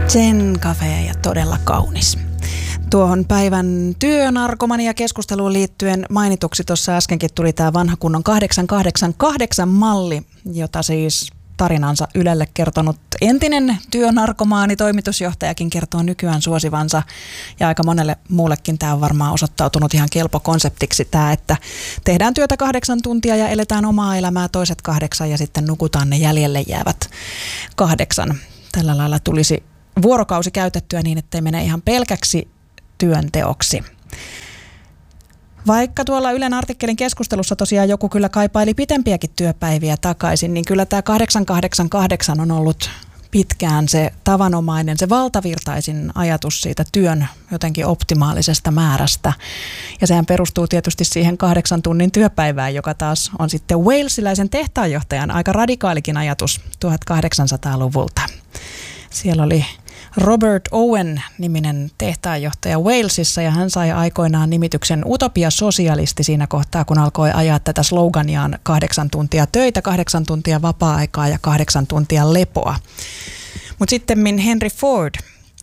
Zen Cafe ja todella kaunis. Tuohon päivän työnarkomania-keskusteluun liittyen mainituksi tuossa äskenkin tuli tämä vanha kunnon 888-malli, jota siis tarinansa Ylelle kertonut entinen työnarkomaani, toimitusjohtajakin kertoo nykyään suosivansa. Ja aika monelle muullekin tämä on varmaan osoittautunut ihan kelpo konseptiksi tämä, että tehdään työtä 8 tuntia ja eletään omaa elämää toiset 8 ja sitten nukutaan ne jäljelle jäävät 8. Tällä lailla tulisi vuorokausi käytettyä niin, ettei mene ihan pelkäksi työnteoksi. Vaikka tuolla Ylen artikkelin keskustelussa tosiaan joku kyllä kaipaili pitempiäkin työpäiviä takaisin, niin kyllä tämä 888 on ollut pitkään se tavanomainen, se valtavirtaisin ajatus siitä työn jotenkin optimaalisesta määrästä. Ja sehän perustuu tietysti siihen 8 tunnin työpäivään, joka taas on sitten walesiläisen tehtaanjohtajan aika radikaalikin ajatus 1800-luvulta. Siellä oli Robert Owen-niminen tehtaanjohtaja Walesissa ja hän sai aikoinaan nimityksen utopia-sosialisti siinä kohtaa, kun alkoi ajaa tätä sloganiaan 8 tuntia töitä, 8 tuntia vapaa-aikaa ja 8 tuntia lepoa. Mutta sitten Henry Ford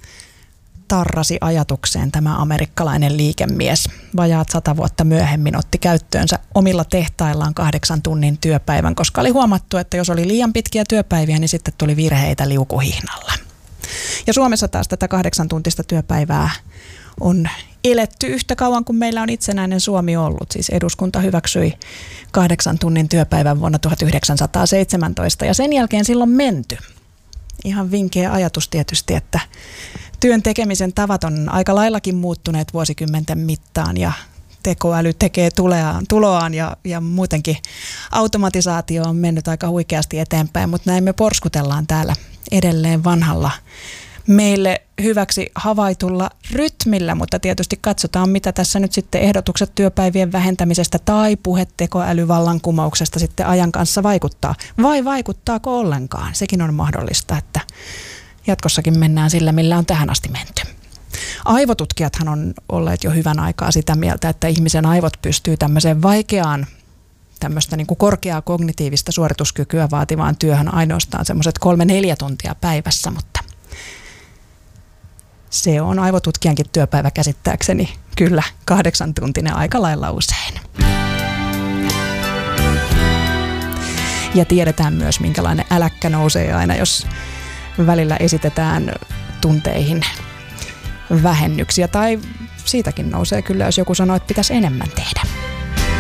tarrasi ajatukseen tämä amerikkalainen liikemies. Vajaat 100 vuotta myöhemmin otti käyttöönsä omilla tehtaillaan 8 tunnin työpäivän, koska oli huomattu, että jos oli liian pitkiä työpäiviä, niin sitten tuli virheitä liukuhihnalla. Ja Suomessa taas tätä 8-tuntista työpäivää on eletty yhtä kauan kuin meillä on itsenäinen Suomi ollut. Siis eduskunta hyväksyi 8 tunnin työpäivän vuonna 1917 ja sen jälkeen silloin menty. Ihan vinkeä ajatus tietysti, että työn tekemisen tavat on aika laillakin muuttuneet vuosikymmenten mittaan ja tekoäly tekee tuloaan ja muutenkin automatisaatio on mennyt aika huikeasti eteenpäin, mutta näin me porskutellaan täällä edelleen vanhalla meille hyväksi havaitulla rytmillä, mutta tietysti katsotaan, mitä tässä nyt sitten ehdotukset työpäivien vähentämisestä tai puhetekoälyvallankumouksesta sitten ajan kanssa vaikuttaa. Vai vaikuttaako ollenkaan? Sekin on mahdollista, että jatkossakin mennään sillä, millä on tähän asti menty. Aivotutkijathan on olleet jo hyvän aikaa sitä mieltä, että ihmisen aivot pystyy tämmöiseen vaikeaan, tämmöistä niin kuin korkeaa kognitiivista suorituskykyä vaativaan työhön ainoastaan semmoiset 3-4 tuntia päivässä, mutta se on aivotutkijankin työpäivä käsittääkseni kyllä 8-tuntinen aika lailla usein. Ja tiedetään myös, minkälainen äläkkä nousee aina, jos välillä esitetään tunteihin vähennyksiä. Tai siitäkin nousee kyllä, jos joku sanoo, että pitäisi enemmän tehdä.